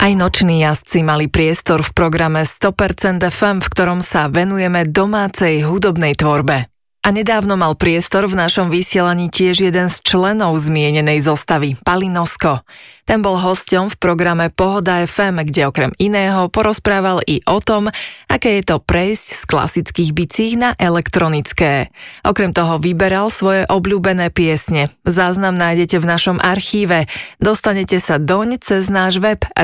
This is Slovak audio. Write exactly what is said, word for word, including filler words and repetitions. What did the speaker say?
Aj noční jazdci mali priestor v programe sto percent ef em, v ktorom sa venujeme domácej hudobnej tvorbe. A nedávno mal priestor v našom vysielaní tiež jeden z členov zmienenej zostavy, Pali Nosko. Ten bol hosťom v programe Pohoda ef em, kde okrem iného porozprával i o tom, aké je to prejsť z klasických bicích na elektronické. Okrem toho vyberal svoje obľúbené piesne. Záznam nájdete v našom archíve. Dostanete sa doň cez náš web